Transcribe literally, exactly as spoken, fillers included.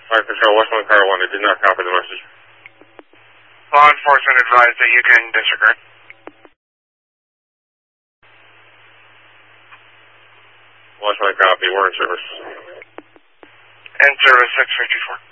Fire Control, Westland Car one, I did not copy the message. Law enforcement advised that you can disregard. Westland copy, we're in service. In service six three two four.